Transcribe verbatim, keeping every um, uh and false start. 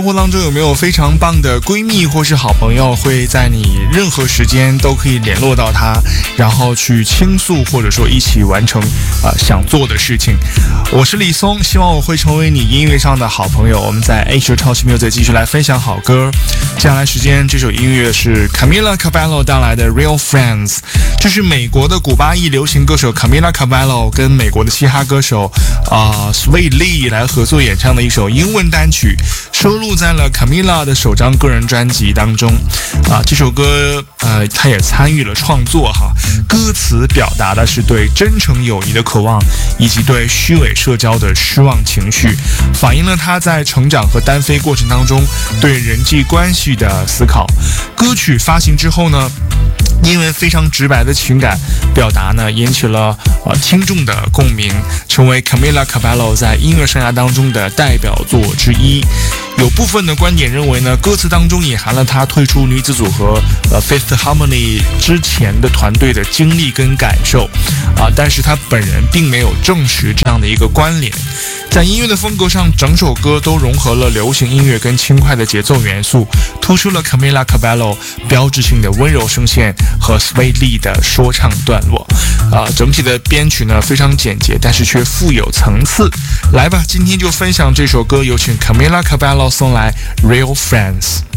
生活当中有没有非常棒的闺蜜或是好朋友，会在你任何时间都可以联络到她，然后去倾诉，或者说一起完成呃想做的事情？我是李松，希望我会成为你音乐上的好朋友。我们在 Asia Touch Music 继续来分享好歌。接下来时间，这首音乐是 Camila Cabello 带来的 Real Friends， 这是美国的古巴裔流行歌手 Camila Cabello 跟美国的嘻哈歌手啊、呃、Swae Lee 来合作演唱的一首英文单曲，收录在了 Camila 的首张个人专辑当中啊。这首歌呃，他也参与了创作哈。歌词表达的是对真诚友谊的渴望，以及对虚伪社交的失望情绪，反映了他在成长和单飞过程当中对人际关系的思考。歌曲发行之后呢，因为非常直白的情感表达呢，引起了呃听众的共鸣，成为 Camila Cabello 在音乐生涯当中的代表作之一。有部分的观点认为呢，歌词当中隐含了他退出女子组合呃 Fifth Harmony 之前的团队的经历跟感受啊、呃，但是他本人并没有证实这样的一个关联。在音乐的风格上，整首歌都融合了流行音乐跟轻快的节奏元素，突出了 Camila Cabello 标志性的温柔声线和 Swae Lee 的说唱段落。啊、呃，整体的编曲呢非常简洁，但是却富有层次。来吧，今天就分享这首歌，有请 Camila Cabello 送来 Real Friends。